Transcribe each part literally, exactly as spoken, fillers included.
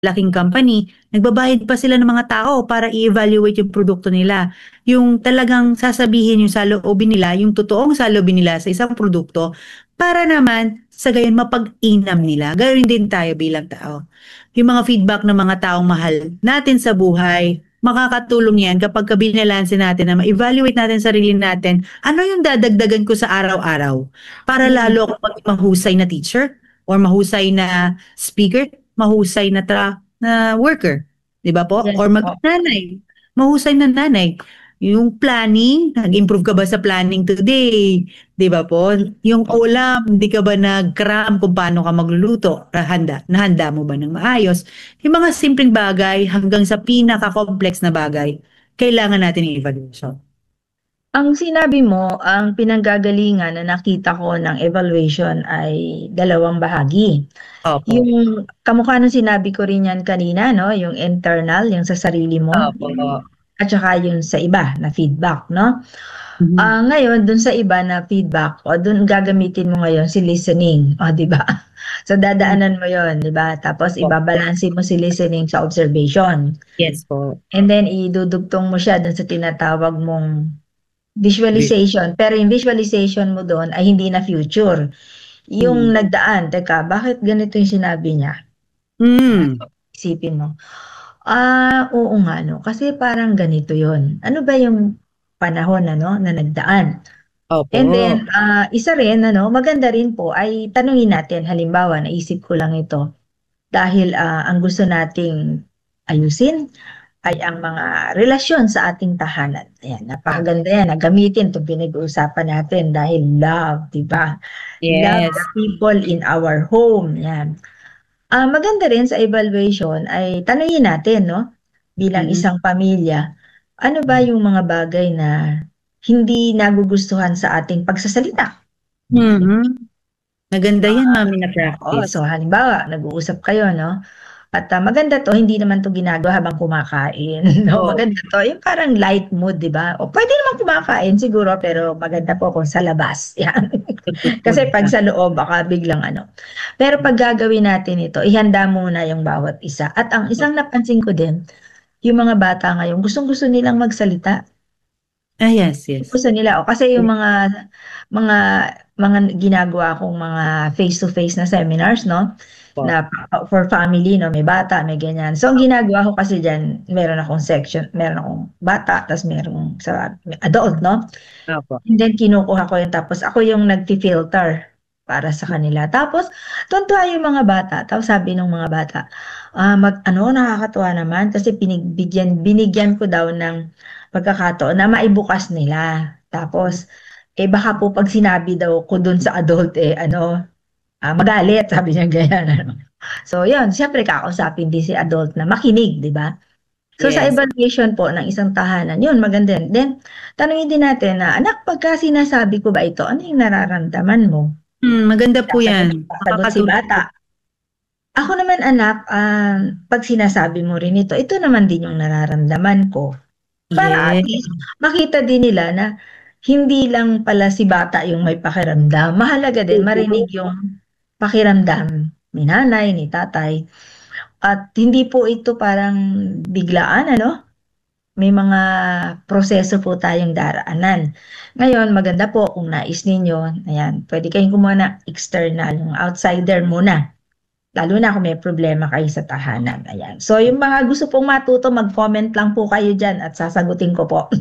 laking company, nagbabayad pa sila ng mga tao para i-evaluate yung produkto nila. Yung talagang sasabihin yung saloobin nila, yung totoong saloobin nila sa isang produkto, para naman sa gayon mapag-inam nila. Ganoon din tayo bilang tao. Yung mga feedback ng mga taong mahal natin sa buhay, makakatulong yan kapag binalanse natin na ma-evaluate natin sarili natin, ano yung dadagdagan ko sa araw-araw para Mm. lalo ako maging mahusay na teacher or mahusay na speaker, mahusay na tra na worker, 'di ba po? Yes Or po. maging nanay, mahusay na nanay. Yung planning, nag-improve ka ba sa planning today? 'Di ba po? Yung ulam, hindi ka ba nag-cram kung paano ka magluluto? Handa, nahanda mo ba ng maayos? Yung mga simpleng bagay hanggang sa pinaka-complex na bagay, kailangan natin ng evaluation. Ang sinabi mo, ang pinanggagalingan na nakita ko ng evaluation ay dalawang bahagi. Opo. Yung kamukha ng sinabi ko rin yan kanina, no? Yung internal, yung sa sarili mo, Opo. yung, at saka yung sa iba na feedback, no? Mhm. Ah, ngayon, dun sa iba na feedback, o dun gagamitin mo ngayon si listening, o di ba? So dadaanan mo yon, di ba? Tapos Opo. ibabalanse mo si listening sa observation. Yes po. And then idudugtong mo siya dun sa tinatawag mong Vis- visualization. Pero yung visualization mo doon ay hindi na future. Yung Mm. nagdaan, teka, bakit ganito yung sinabi niya? Mm. Isipin mo. Ah, oo nga 'no, kasi parang ganito 'yun. Ano ba yung panahon ano, na nagdaan? Opo. And then, ah, isa rin ano, maganda rin po ay tanungin natin, halimbawa naisip ko lang ito, dahil, ah, ang gusto nating ayusin ay ang mga relasyon sa ating tahanan. Ayan, Opo. napakaganda yan na gamitin 'tong pinag-uusapan natin dahil love, 'di ba? Love the Yes. people in our home, 'yan. Ah, maganda rin sa evaluation ay tanungin natin 'no, bilang Mm. isang pamilya, ano ba Mm. yung mga bagay na hindi nagugustuhan sa ating pagsasalita? Mhm. Maganda Ah, 'yan, mami, na oo, practice. so halimbawa nag-uusap kayo 'no, at, ah, maganda 'to hindi naman 'to ginagawa habang kumakain 'no, Oo. maganda 'to yung parang light mood 'di ba, o puwede naman kumakain siguro pero maganda po kung sa labas, 'yan. Kasi 'pag sa loob baka biglang ano. Pero 'pag gagawin natin ito, ihanda muna yung bawat isa at ang isang napansin ko din, yung mga bata ngayon gustong-gusto nilang magsalita. Ah, yes, yes. Gusto nila o kasi yung mga mga mga ginagawa kong mga face-to-face na seminars 'no, Po. na for family 'no, may bata, may ganyan. So, ang ginagawa ko kasi diyan, meron akong section, meron akong bata ta's merong sa adult 'no. Opo. And then kinukuha ko yun tapos ako yung nagfi-filter para sa kanila. Tapos tuwang-tuwa yung mga bata tapos sabi nung mga bata, ah, mag-ano, nakakatuwa naman kasi pinagbigyan binigyan ko daw ng pagkakataon na maibukas nila. Tapos, eh, baka po 'pag sinabi daw ko dun sa adult, eh, ano, ah, magalit sabi niya ganyan ano. So yun, siyempre kakausapin din si adult na makinig, 'di ba? So sa Yes. evaluation po ng isang tahanan, yun maganda yun. Then tanungin din natin na, "Anak, pagka sinasabi ko ba ito, ano yung nararamdaman mo?" Hmm, maganda po Sasagot 'yan. sasagot si Makakatulong po. bata, "Ako naman anak, ah, 'pag sinasabi mo rin ito, ito naman din yung nararamdaman ko." Para at Yes. least makita din nila na hindi lang pala si bata yung may pakiramdam, mahalaga din marinig Opo. yung pakiramdam ni nanay, ni tatay at hindi po ito parang biglaan ano, may mga proseso po tayong daraanan. Ngayon maganda po kung nais ninyo, ayan, puwede kayong kumuha ng external, yung outsider muna, lalo na kung may problema kayo sa tahanan, ayan. So yung mga gusto pong matuto mag-comment lang po kayo diyan at sasagutin ko po.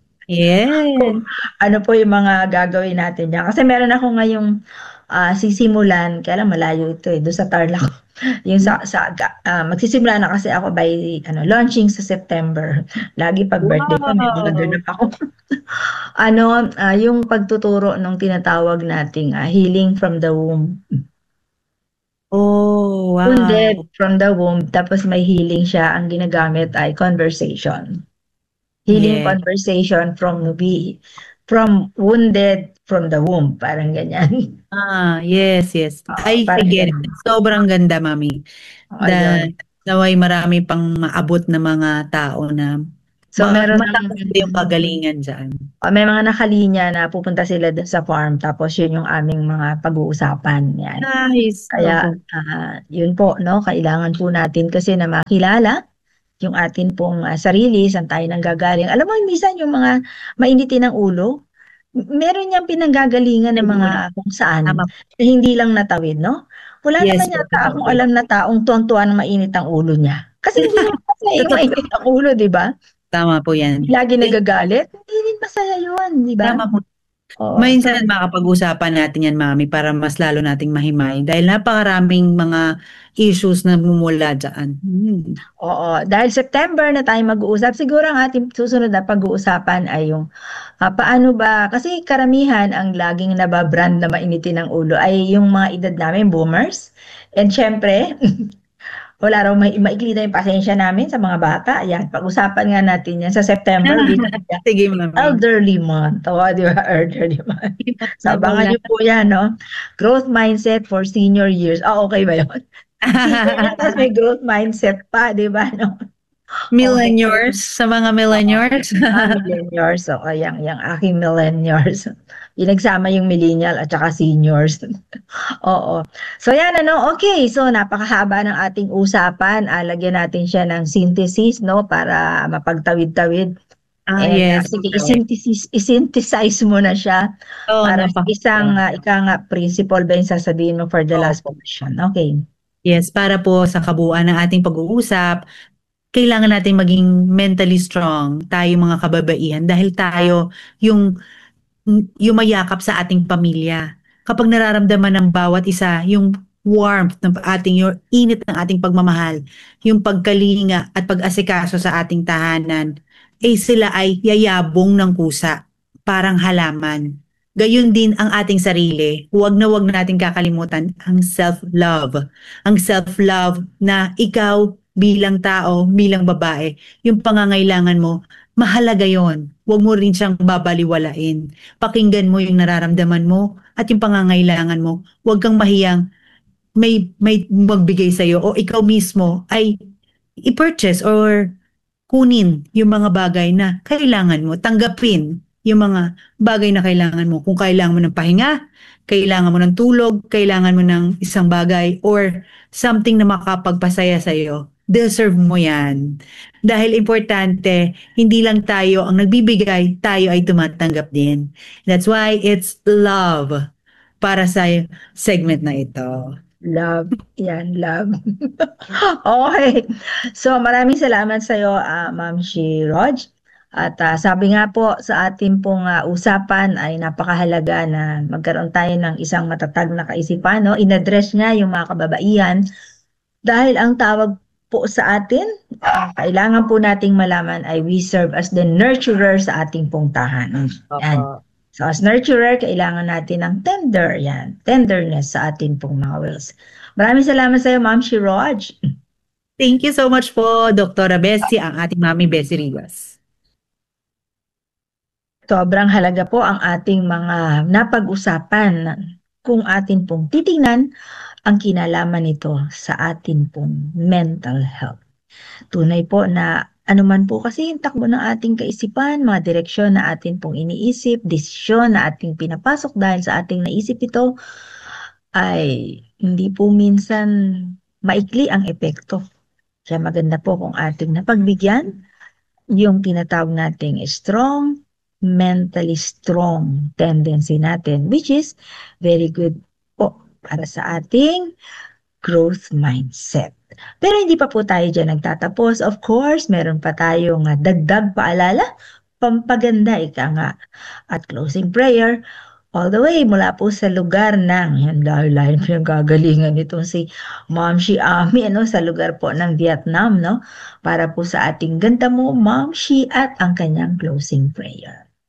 Yes. Kung ano po yung mga gagawin natin diyan. Kasi meron ako ngayong, ah, sisimulan, kaya lang malayo ito, eh, dun sa Tarlac. Yung Hmm. sa sa ga ah, magsisimula na kasi ako by ano, launching sa September. Lagi 'pag birthday ko may mga Wow! ganap ako. Ano, ah, yung pagtuturo nung tinatawag nating, ah, healing from the womb. Oh, Wounded wow! from the womb, tapos may healing siya, ang ginagamit ay conversation. Healing Yes. conversation from we from wounded from the womb, parang ganyan. Ah, yes, yes. Oo, I I parang get it. gano'n. Sobrang ganda, mommy. Oo, Da yun. nawa'y marami pang maabot na mga tao na So Ma meron ng mataas ba yung kagalingan diyan? oh, may mga nakalinya na pupunta sila dun sa farm tapos yun yung aming mga pag-uusapan, 'yan. Nice, Kaya, opo. ah, yun po 'no, kailangan po natin kasi na makilala yung atin pong, ah, sarili, saan tayo nanggagaling. Alam mo minsan yung mga mainitin ang ulo, m meron niyang pinanggagalingan ng mga Ayun, kung saan, tama. na hindi lang natawid 'no? Wala Yes naman po, yata totoo akong po yan. alam na taong tuwang-tuwa na mainit ang ulo niya. Kasi hindi naman masaya yung Totoo, mainit ang ulo, 'di ba? tama po yan. Lagi Eh, nagagalit, hindi rin masaya yun, 'di ba? tama po. Oo, so Minsan makapag-usapan natin yan, Mami, para mas lalo nating mahimay dahil napakaraming mga issues na mumula diyan. Hmm. oo, dahil September na tayo mag-uusap, siguro ang ating susunod na pag-uusapan ay yung, ah, paano ba kasi karamihan ang laging nababrand na mainitin ang ulo ay yung mga edad namin, boomers. And siyempre, wala raw mai maikli na yung pasensya namin sa mga bata, ayan, pag-usapan nga natin yan sa September which is the Sige, Mami. elderly month, oo, 'di ba, elderly month. Ipat So, na abangan pala. niyo po yan 'no, growth mindset for senior years. Ah, okey ba yun? Senior na ta's may growth mindset pa, 'di ba 'no? Okey. Millennials, sa mga Oo, millennials. mga millennials, oo, yang yang aking millennials. Pinagsama yung millennial at saka seniors. Oo. So yan ano, okay. So napakahaba ng ating usapan. Ah, lagyan natin siya ng synthesis, no, para mapagtawid-tawid. Ah, And ah, yes, sige, correct. i-synthesis, i-synthesize mo na siya Oo, para sa isang napakaganda. uh, ika nga principle ba yung sasabihin mo for the last Opo. portion. Okay. Yes, para po sa kabuuan ng ating pag-uusap, kailangan natin maging mentally strong, tayo mga kababaihan, dahil tayo yung yumayakap sa ating pamilya. Kapag nararamdaman ng bawat isa yung warmth ng ating, yung init ng ating pagmamahal, yung pagkalinga at pag-asikaso sa ating tahanan, eh sila ay yayabong ng kusa, parang halaman. Gayun din ang ating sarili. Huwag na huwag natin kakalimutan ang self-love. Ang self-love na ikaw bilang tao, bilang babae, yung pangangailangan mo, mahalaga yon. Huwag mo rin siyang babaliwalain. Pakinggan mo yung nararamdaman mo at yung pangangailangan mo. Huwag kang mahiyang may may magbigay sa iyo o ikaw mismo ay i-purchase or kunin yung mga bagay na kailangan mo, tanggapin yung mga bagay na kailangan mo. Kung kailangan mo ng pahinga, kailangan mo ng tulog, kailangan mo ng isang bagay or something na makapagpasaya sa iyo, deserve mo yan. Dahil importante, hindi lang tayo ang nagbibigay, tayo ay tumatanggap din. That's why it's love para sa segment na ito. Love. Yan, love. Okay. So, maraming salamat sa'yo, ah, Ma'am Shi Roj. At ah, sabi nga po sa ating pong ah, usapan ay napakahalaga na magkaroon tayo ng isang matatag na kaisipan, no? In-address nga yung mga kababaihan dahil ang tawag po sa atin, ah, kailangan po nating malaman ay we serve as the nurturer sa ating pong tahanan. Yan. Opo. So as nurturer, kailangan natin ng tender, yan, tenderness sa ating pong mga wills. Maraming salamat sa iyo, Ma'am Shiroj. Thank you so much po, Doktora Bessie, ang ating Mami Bessie Rivas. Sobrang halaga po ang ating mga napag-usapan kung atin pong titingnan ang kinalaman nito sa atin pong mental health. Tunay po na anuman po kasi yung takbo ng ating kaisipan, mga direksyon na atin pong iniisip, desisyon na ating pinapasok dahil sa ating naisip ito, ay hindi po minsan maikli ang epekto. Kaya maganda po kung ating napagbigyan yung tinatawag nating strong, mentally strong tendency natin, which is very good po para sa ating growth mindset. Pero hindi pa po tayo dyan nagtatapos. Of course, meron pa tayong uh, dagdag paalala, pampaganda, ika nga, at closing prayer, all the way mula po sa lugar ng, yan, dahil-dahil po yung gagalingan nitong si Ma'am Shi Ami, ano, sa lugar po ng Vietnam, no? Para po sa ating ganda mo, Ma'am Shi, at ang kanyang closing prayer.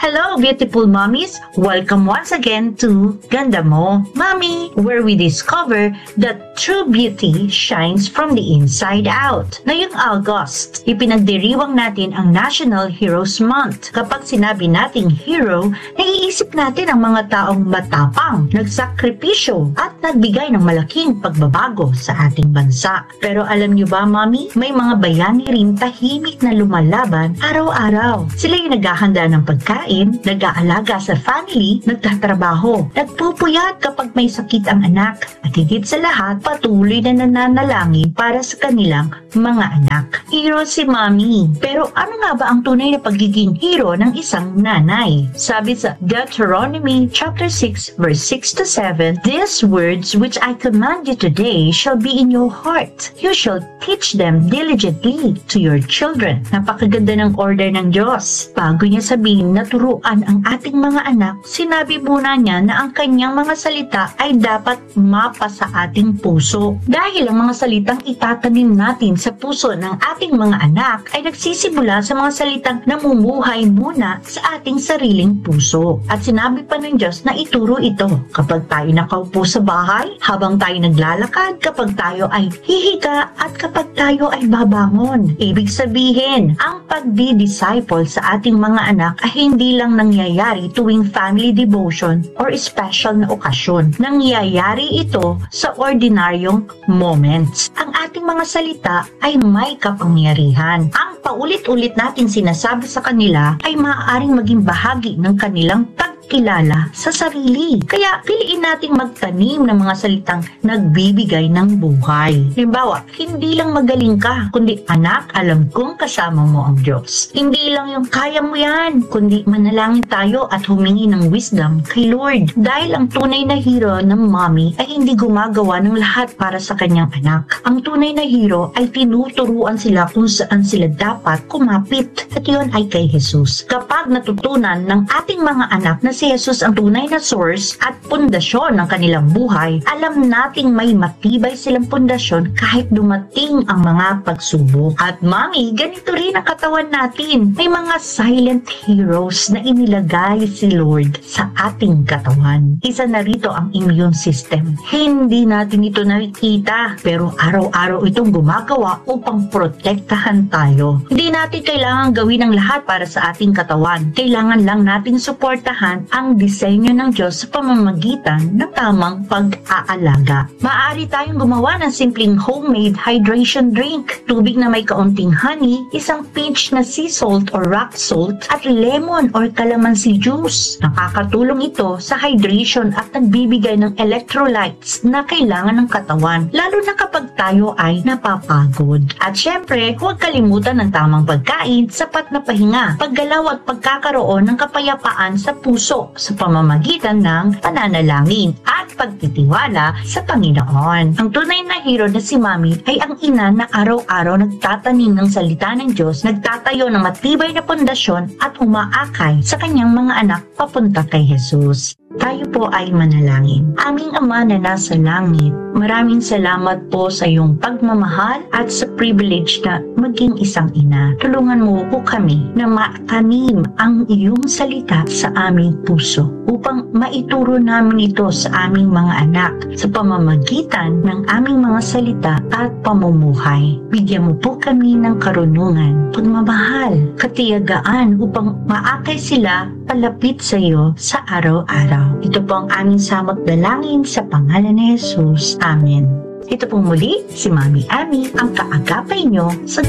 Hello, beautiful mommies! Welcome once again to Ganda Mo, Mommy, where we discover that true beauty shines from the inside out. Ngayong August, ipinagdiriwang natin ang National Heroes Month. Kapag sinabi nating hero, naiisip natin ang mga taong matapang, nagsakripisyo, at nagbigay ng malaking pagbabago sa ating bansa. Pero alam niyo ba, Mommy, may mga bayani rin tahimik na lumalaban araw-araw. Sila yung naghahanda ng pagkain, nag-aalaga sa family, nagtatrabaho, nagpupuyat kapag may sakit ang anak, at higit sa lahat, patuloy na nananalangin para sa kanilang mga anak. Hero si Mommy. Pero ano nga ba ang tunay na pagiging hero ng isang nanay? Sabi sa Deuteronomy chapter six verse six to seven, "These words which I command you today shall be in your heart. You shall teach them diligently to your children." Napakaganda ng order ng Diyos. Bago niya sabihin na turuan ang ating mga anak, sinabi muna niya na ang kanyang mga salita ay dapat mapa sa ating puso. Dahil ang mga salitang itatanim natin sa puso ng ating mga anak ay nagsisimula sa mga salitang namumuhay muna sa ating sariling puso. At sinabi pa ng Diyos na ituro ito kapag tayo nakaupo sa bahay, habang tayo naglalakad, kapag tayo ay hihiga, at kapag tayo ay babangon. Ibig sabihin, ang pagdi-disciple sa ating mga anak ay hindi lang nangyayari tuwing family devotion or special na okasyon. Nangyayari ito sa ordinaryong moments. Ang ating mga salita ay may kapangyarihan. Ang paulit-ulit natin sinasabi sa kanila ay maaaring maging bahagi ng kanilang pagkilala sa sarili. Kaya piliin nating magtanim ng mga salitang nagbibigay ng buhay. Halimbawa, hindi lang magaling ka, kundi anak, alam kong kasama mo ang Diyos. Hindi lang yung kaya mo yan, kundi manalangin tayo at humingi ng wisdom kay Lord. Dahil ang tunay na hero ng mommy ay hindi gumagawa ng lahat para sa kanyang anak. Ang tunay na hero ay tinuturuan sila kung saan sila dapat kumapit. At yun ay kay Jesus. Kapag natutunan ng ating mga anak na si Jesus ang tunay na source at pundasyon ng kanilang buhay, alam nating may matibay silang pundasyon kahit dumating ang mga pagsubok. At mommy, ganito rin ang katawan natin. May mga silent heroes na inilagay si Lord sa ating katawan. Isa na rito ang immune system. Hindi natin ito nakikita, pero araw-araw itong gumagawa upang protektahan tayo. Hindi natin kailangan gawin ang lahat para sa ating katawan. Kailangan lang nating suportahan ang disenyo ng Diyos sa pamamagitan ng tamang pag-aalaga. Maaari tayong gumawa ng simpleng homemade hydration drink. Tubig na may kaunting honey, isang pinch na sea salt or rock salt, at lemon or calamansi juice. Nakakatulong ito sa hydration at nagbibigay ng electrolytes na kailangan ng katawan, lalo na kapag tayo ay napapagod. At syempre, huwag kalimutan ng tamang pagkain, sapat na pahinga, paggalaw at pagkakaroon ng kapayapaan sa puso sa pamamagitan ng pananalangin at pagtitiwala sa Panginoon. Ang tunay na hero na si Mommy ay ang ina na araw-araw nagtatanim ng salita ng Diyos, nagtatayo ng matibay na pundasyon at umaakay sa kanyang mga anak papunta kay Jesus. Tayo po ay manalangin. Aming Ama na nasa langit, maraming salamat po sa iyong pagmamahal at sa privilege na maging isang ina. Tulungan mo po kami na matanim ang iyong salita sa aming puso upang maituro namin ito sa aming mga anak sa pamamagitan ng aming mga salita at pamumuhay. Bigyan mo po kami ng karunungan, pagmamahal, katiyagaan upang maakay sila palapit sa iyo sa araw-araw. Ito po ang aming samot dalangin sa pangalan ni Jesus. Amen. Ito po muli si Mommy Ami, ang kaagapay nyo sa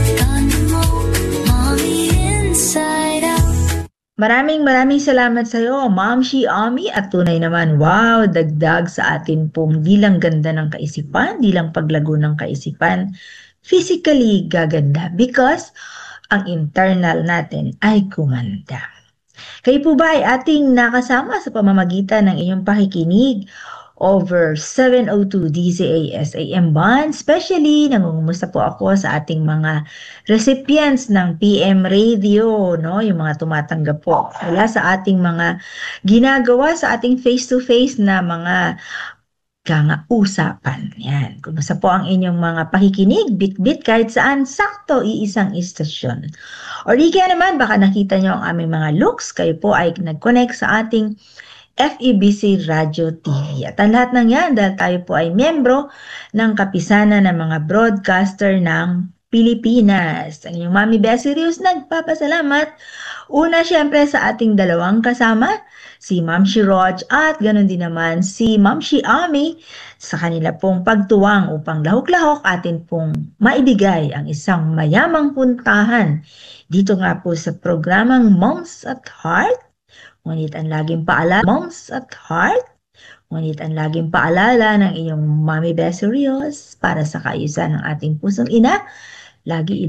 Maraming maraming salamat sa iyo, Ma'am Shi Ami, at tunay naman, wow, dagdag sa atin pong di lang ganda ng kaisipan, di lang paglago ng kaisipan, physically gaganda because ang internal natin ay kumanda. Kayo po ba ay ating nakasama sa pamamagitan ng inyong pakikinig over seven oh two D Z A S A M band? Especially, nangungumusta po ako sa ating mga recipients ng P M Radio, no? Yung mga tumatanggap po mula sa ating mga ginagawa sa ating face-to-face na mga Kanga-usapan. Yan. Kumusta po ang inyong mga pakikinig, bit-bit kahit saan, sakto iisang istasyon. O di kaya naman, baka nakita nyo ang aming mga looks, kayo po ay nag-connect sa ating F E B C Radio T V. At ang lahat ng yan, dahil tayo po ay membro ng kapisanan ng mga broadcaster ng Pilipinas. Ang inyong Mami Bessie Rios nagpapasalamat. Una, syempre sa ating dalawang kasama, si Ma'am Shi Rog at ganoon din naman si Ma'am Shi Ami sa kanila pong pagtuwang upang lahok-lahok atin pong maibigay ang isang mayamang puntahan dito nga po sa programang Moms at Heart. Ngunit ang laging paalala, Moms at Heart, ngunit ang laging paalala ng inyong Mami Bessie Rios para sa kaayusan ng ating pusong ina, lagi